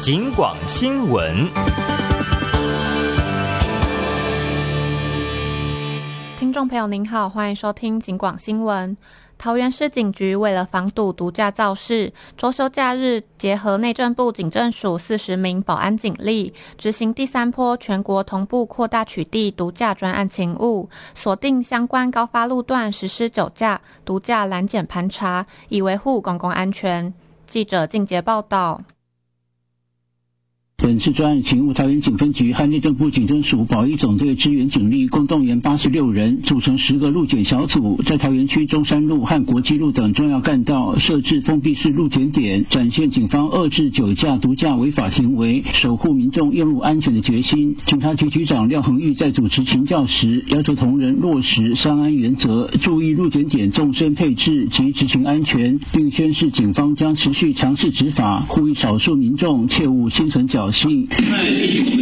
警广新闻。 听众朋友您好，欢迎收听警广新闻。桃园市警局为了防堵毒驾肇事，周休假日结合内政部警政署40名保安警力，执行第3波全国同步扩大取缔毒驾专案勤务，锁定相关高发路段实施酒驾、毒驾拦检盘查，以维护公共安全。记者靳杰报道。 本次专案勤务，桃园警分局和内政部警政署保一总队支援警力共动员86人，组成10个路检小组，在桃园区中山路和国际路等重要干道设置封闭式路检点，展现警方遏制酒驾、毒驾违法行为、守护民众用路安全的决心。警察局局长廖恒玉在主持勤教时，要求同仁落实3安原则，注意路检点纵深配置及执行安全，并宣示警方将持续强势执法，呼吁少数民众切勿心存侥幸。